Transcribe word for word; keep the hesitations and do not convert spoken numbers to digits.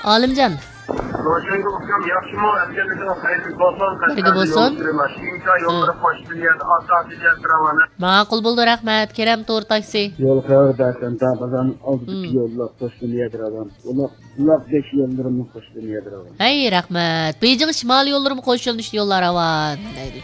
Olimjon. Ro'shanga o'xsham yaxshimi? Afg'onistonda qaysi bo'lsin, Birga bo'lsin. Shuncha yo'llar qo'shilgan asosiy jantravani. Ma'qul bo'ldi, rahmat. Kerem to'g'ri taksi. Yo'l xabardasan, tabadan oldi yo'llar qo'shilgan. Ular ular besh yo'llarini qo'shilgan. Hey, rahmat. Beijing shimoliy yo'llarini qo'shilishni yo'llar avan. Deydi.